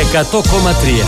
100,3.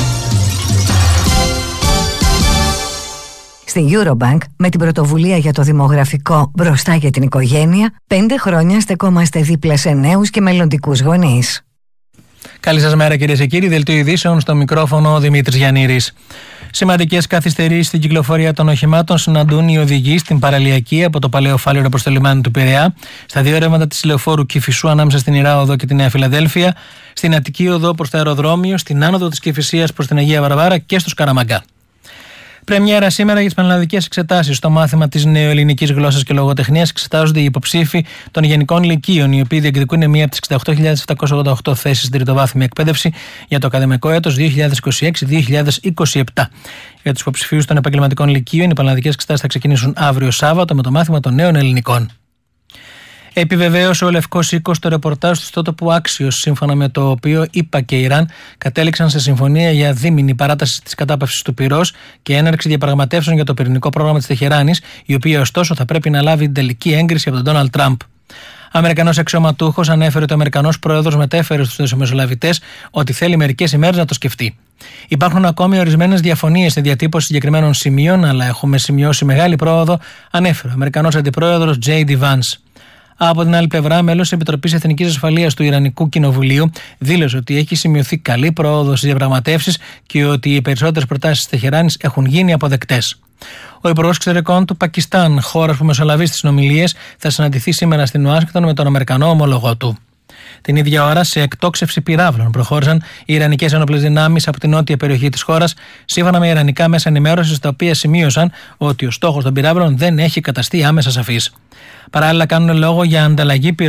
Στην Eurobank, με την πρωτοβουλία για το δημογραφικό «Μπροστά για την οικογένεια», 5 χρόνια στεκόμαστε δίπλα σε νέους και μελλοντικούς γονείς. Καλή σας μέρα, κυρίες και κύριοι. Δελτίο ειδήσεων, στο μικρόφωνο ο Δημήτρης Γιαννήρης. Σημαντικές καθυστερήσεις στην κυκλοφορία των οχημάτων συναντούν οι οδηγοί στην παραλιακή από το Παλαιό Φάληρο προς το λιμάνι του Πειραιά, στα δύο ρεύματα της λεωφόρου Κηφισού ανάμεσα στην Ιρά Οδό και τη Νέα Φιλαδέλφια, στην Αττική Οδό προς το αεροδρόμιο, στην άνοδο της Κηφισίας προς την Αγία Βαρβάρα και στο Σκαραμαγκά. Πρεμιέρα σήμερα για τις πανελλαδικές εξετάσεις. Στο μάθημα της νεοελληνικής γλώσσας και λογοτεχνίας εξετάζονται οι υποψήφοι των γενικών λυκείων, οι οποίοι διεκδικούν μία από τις 68.788 θέσεις στην τριτοβάθμια εκπαίδευση για το ακαδημαϊκό έτος 2026-2027. Για τους υποψηφίους των επαγγελματικών λυκείων, οι πανελλαδικές εξετάσεις θα ξεκινήσουν αύριο Σάββατο με το μάθημα των νέων ελληνικών. Επιβεβαίωσε ο Λευκός Οίκος το ρεπορτάζ του ιστότοπου Άξιος, σύμφωνα με το οποίο ΗΠΑ και Ιράν κατέληξαν σε συμφωνία για δίμηνη παράταση της κατάπαυσης του πυρός και έναρξη διαπραγματεύσεων για το πυρηνικό πρόγραμμα της Τεχεράνης, η οποία ωστόσο θα πρέπει να λάβει την τελική έγκριση από τον Ντόναλντ Τραμπ. Αμερικανός αξιωματούχος ανέφερε ότι ο Αμερικανός πρόεδρος μετέφερε στους διαμεσολαβητές ότι θέλει μερικές ημέρες να το σκεφτεί. Υπάρχουν ακόμη ορισμένες διαφωνίες στη διατύπωση συγκεκριμένων σημείων, αλλά έχουμε σημειώσει μεγάλη πρόοδο, ανέφερε ο Αμερικανός αντιπρόεδρος J.D. Vance. Από την άλλη πλευρά, μέλος της Επιτροπής Εθνικής Ασφαλείας του Ιρανικού Κοινοβουλίου δήλωσε ότι έχει σημειωθεί καλή πρόοδο στις διαπραγματεύσεις και ότι οι περισσότερες προτάσεις της Τεχεράνης έχουν γίνει αποδεκτές. Ο Υπουργός Εξωτερικών του Πακιστάν, χώρας που μεσολαβεί στις συνομιλίες, θα συναντηθεί σήμερα στην Ουάσιγκτον με τον Αμερικανό ομόλογό του. Την ίδια ώρα, σε εκτόξευση πυράβλων προχώρησαν οι Ιρανικές ενόπλες δυνάμεις από την νότια περιοχή της χώρας, σύμφωνα με ιρανικά μέσα ενημέρωσης, τα οποία σημείωσαν ότι ο στόχος των πυράβλων δεν έχει καταστεί άμεσα σαφής. Παράλληλα, κάνουν λόγο για ανταλλαγή